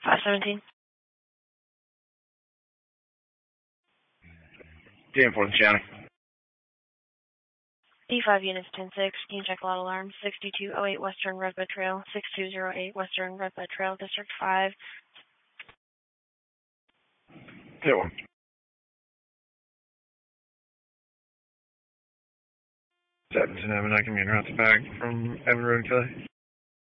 517. D-Enforcement County. D5 units 10-6. Can you check lot alarm? 6208 Western Redbud Trail. 6208 Western Redbud Trail, District 5. Hit one. 710 Evan, I can interrupt the back from Evan Road, Kelly.